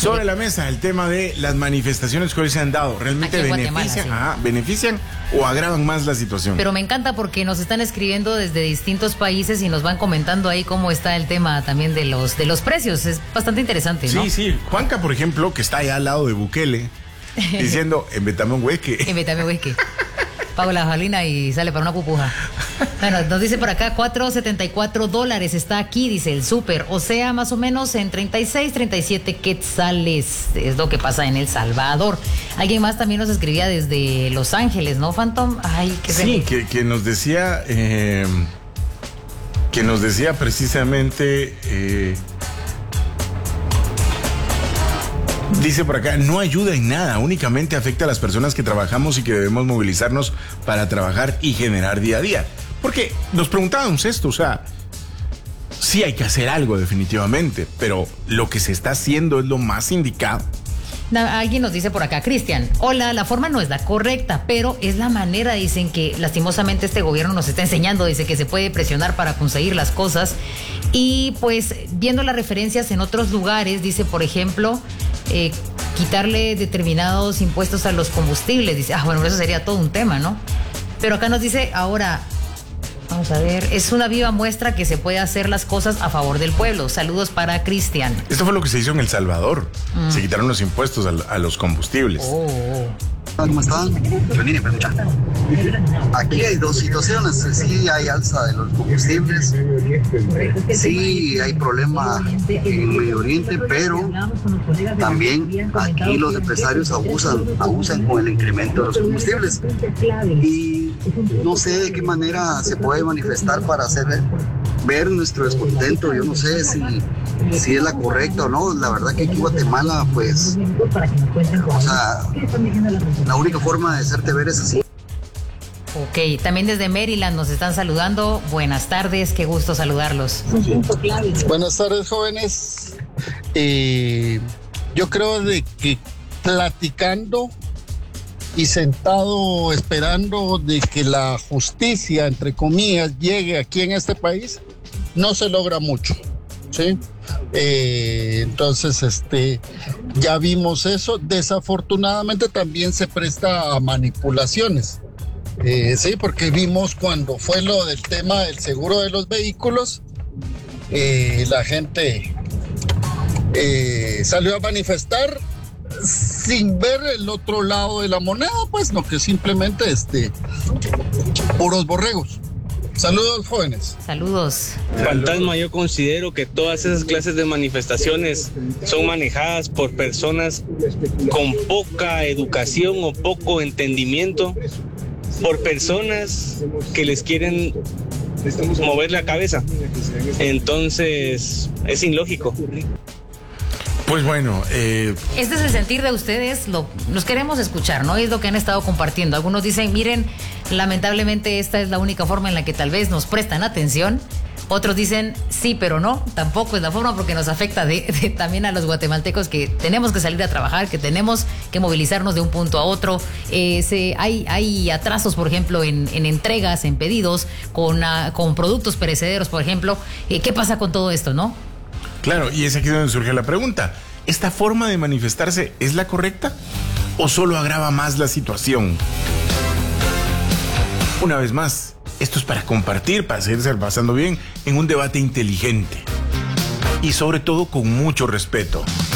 Sobre la mesa el tema de las manifestaciones que hoy se han dado. ¿Realmente benefician o agravan más la situación? Pero me encanta porque nos están escribiendo desde distintos países y nos van comentando ahí cómo está el tema también de los precios. Es bastante interesante, ¿no? Sí, sí. Juanca, por ejemplo, que está allá al lado de Bukele, diciendo, envétame un hueque. Envétame un hueque. Pago la gasolina y sale para una pupuja. Bueno, nos dice por acá, $4.74 está aquí, dice el súper. O sea, más o menos en 36, 37 quetzales. Es lo que pasa en El Salvador. Alguien más también nos escribía desde Los Ángeles, ¿no, Phantom? Ay, qué sí, que nos decía... que nos decía precisamente... dice por acá, no ayuda en nada, únicamente afecta a las personas que trabajamos y que debemos movilizarnos para trabajar y generar día a día. Porque nos preguntábamos esto, o sea, sí hay que hacer algo definitivamente, pero lo que se está haciendo es lo más indicado. Alguien nos dice por acá, Cristian, hola, la forma no es la correcta, pero es la manera, dicen que lastimosamente este gobierno nos está enseñando, dice que se puede presionar para conseguir las cosas y pues viendo las referencias en otros lugares, dice por ejemplo, quitarle determinados impuestos a los combustibles, dice, bueno, eso sería todo un tema, ¿no? Pero acá nos dice, ahora, vamos a ver, es una viva muestra que se puede hacer las cosas a favor del pueblo. Saludos para Cristian. Esto fue lo que se hizo en El Salvador. Se quitaron los impuestos a los combustibles. ¿Cómo están? Aquí hay dos situaciones. Sí hay alza de los combustibles. Sí hay problema en Medio Oriente, pero también aquí los empresarios abusan con el incremento de los combustibles. Y no sé de qué manera se puede manifestar para hacer ver nuestro descontento. Yo no sé si es la correcta o no. La verdad que aquí en Guatemala, pues, o sea, la única forma de hacerte ver es así. Ok, también desde Maryland nos están saludando. Buenas tardes, qué gusto saludarlos. Buenas tardes, jóvenes. Yo creo de que platicando y sentado esperando de que la justicia, entre comillas, llegue aquí en este país, no se logra mucho, ¿sí? Entonces, ya vimos eso. Desafortunadamente también se presta a manipulaciones. Sí, porque vimos cuando fue lo del tema del seguro de los vehículos, la gente salió a manifestar sin ver el otro lado de la moneda, pues no, que simplemente puros borregos. Saludos, jóvenes. Saludos. Fantasma, yo considero que todas esas clases de manifestaciones son manejadas por personas con poca educación o poco entendimiento, por personas que les quieren mover la cabeza. Entonces, es ilógico. Pues bueno, este es el sentir de ustedes, los queremos escuchar, ¿no? Es lo que han estado compartiendo. Algunos dicen, miren, lamentablemente esta es la única forma en la que tal vez nos prestan atención. Otros dicen, sí, pero no, tampoco es la forma porque nos afecta también a los guatemaltecos que tenemos que salir a trabajar, que tenemos que movilizarnos de un punto a otro. Hay atrasos, por ejemplo, en entregas, en pedidos, con productos perecederos, por ejemplo. ¿Qué pasa con todo esto, no? Claro, y es aquí donde surge la pregunta. ¿Esta forma de manifestarse es la correcta o solo agrava más la situación? Una vez más, esto es para compartir, para seguirse pasando bien en un debate inteligente y sobre todo con mucho respeto.